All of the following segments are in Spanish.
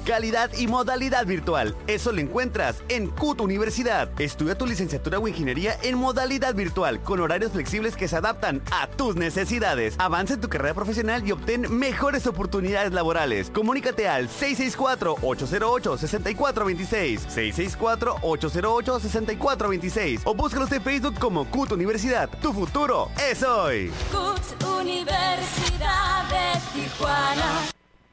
calidad y modalidad virtual. Eso lo encuentras en CUT Universidad. Estudia tu licenciatura o ingeniería en modalidad virtual, con horarios flexibles que se adaptan a tus necesidades. Avanza en tu carrera profesional y obtén mejores oportunidades laborales. Comunícate al 664-808-6426, 664-808-6426 o búscalos en Facebook como CUT Universidad. Tu futuro es hoy. CUT Universidad de Tijuana.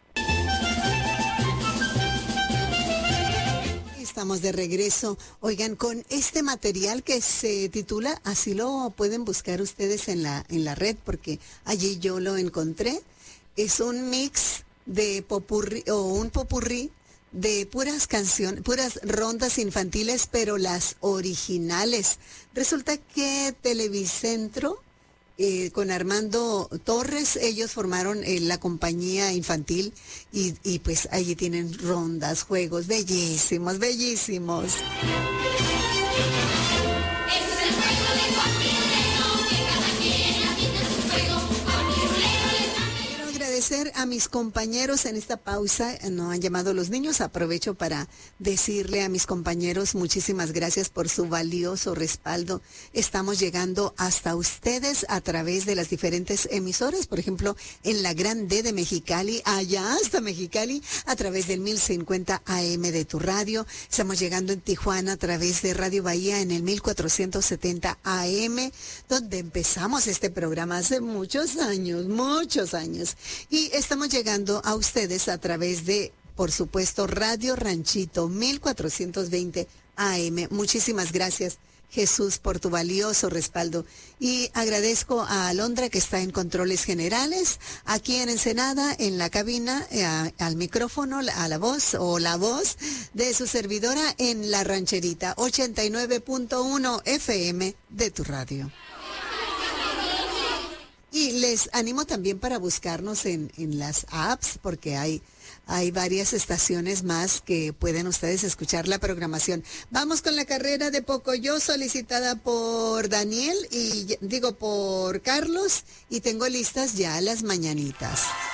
Estamos de regreso, oigan, con este material que se titula, así lo pueden buscar ustedes en la red, porque allí yo lo encontré. Es un mix de popurrí, o un popurrí de puras canciones, puras rondas infantiles, pero las originales. Resulta que Televicentro, con Armando Torres, ellos formaron la compañía infantil y pues allí tienen rondas, juegos bellísimos, bellísimos. A mis compañeros en esta pausa, no han llamado los niños, aprovecho para decirle a mis compañeros muchísimas gracias por su valioso respaldo. Estamos llegando hasta ustedes a través de las diferentes emisoras, por ejemplo, en la Gran D de Mexicali, allá hasta Mexicali, a través del 1050 AM de tu radio. Estamos llegando en Tijuana a través de Radio Bahía en el 1470 AM, donde empezamos este programa hace muchos años. Y estamos llegando a ustedes a través de, por supuesto, Radio Ranchito 1420 AM. Muchísimas gracias, Jesús, por tu valioso respaldo. Y agradezco a Alondra, que está en controles generales, aquí en Ensenada, en la cabina, al micrófono, a la voz de su servidora en La Rancherita, 89.1 FM de tu radio. Y les animo también para buscarnos en las apps, porque hay varias estaciones más que pueden ustedes escuchar la programación. Vamos con la carrera de Pocoyo, solicitada por Daniel, por Carlos, y tengo listas ya las mañanitas.